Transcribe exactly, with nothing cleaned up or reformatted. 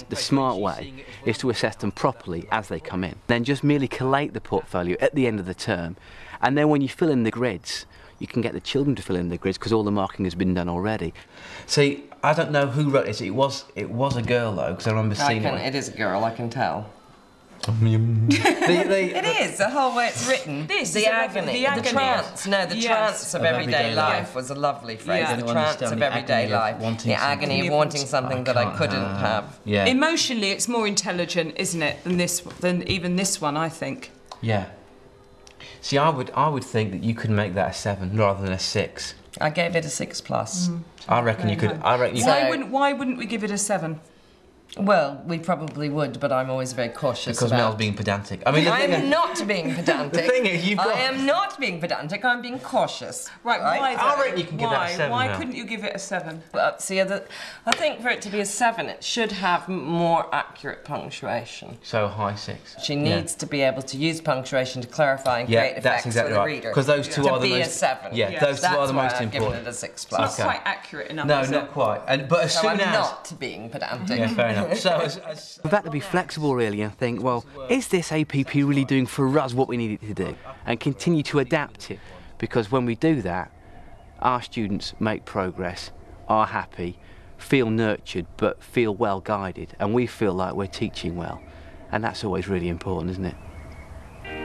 the smart way is to assess them properly as they come in. Then just merely collate the portfolio at the end of the term, and then when you fill in the grids, you can get the children to fill in the grids because all the marking has been done already. See, I don't know who wrote this. It was it was a girl though, because I remember I seeing can, it. It is a girl, I can tell. the, the, It is, the whole way it's written. This the is a agony, the agony. the trance. No, the Yes. trance of, Of everyday, everyday life, life was a lovely phrase. Yeah. The Anyone trance understand of the everyday agony of life. wanting The agony something? of wanting something I that I can't couldn't have. have. Yeah. Emotionally, it's more intelligent, isn't it, than this, than even this one, I think. Yeah. See, I would I would think that you could make that a seven rather than a six. I gave it a six plus. Mm. I reckon you could. I reckon you Why So- wouldn't Why wouldn't we give it a seven? Well, we probably would, but I'm always very cautious because about... Mel's being pedantic. I mean, the I thing am is, not being pedantic. The thing is, you've got- I am not being pedantic, I'm being cautious. Right, why I though? reckon you can give that a Why? seven Why now. couldn't you give it a seven? But see, the, I think for it to be a seven, it should have m- more accurate punctuation. so high six. She Yeah. needs to be able to use punctuation to clarify and Yeah, create that's effects exactly for the right. reader. Because those two to are the be most. a seven. Yeah, Yeah. those two That's are the why most I've given important. it a six It's not plus. Okay. quite accurate enough, No, is not it? quite. And but as So soon I'm as not being pedantic. yeah, fair enough. So as, as we've had to be flexible really and think, well, is this A P P really doing for us what we need it to do, and continue to adapt it, because when we do that, our students make progress, are happy, feel nurtured, but feel well guided, and we feel like we're teaching well, and that's always really important, isn't it?